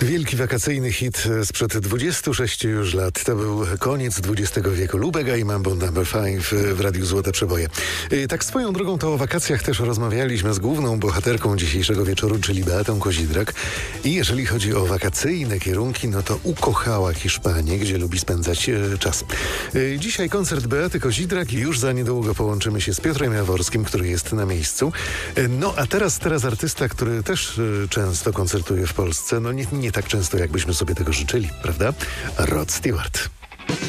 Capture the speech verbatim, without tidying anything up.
Wielki wakacyjny hit sprzed dwudziestu sześciu już lat. To był koniec dwudziestego wieku. Lubega i Mambo number five w Radiu Złote Przeboje. Tak swoją drogą to o wakacjach też rozmawialiśmy z główną bohaterką dzisiejszego wieczoru, czyli Beatą Kozidrak. I jeżeli chodzi o wakacyjne kierunki, no to ukochała Hiszpanię, gdzie lubi spędzać e, czas. E, dzisiaj koncert Beaty Kozidrak i już za niedługo połączymy się z Piotrem Jaworskim, który jest na miejscu. E, no a teraz, teraz artysta, który też e, często koncertuje w Polsce. No nie, nie tak często, jakbyśmy sobie tego życzyli, prawda? Rod Stewart.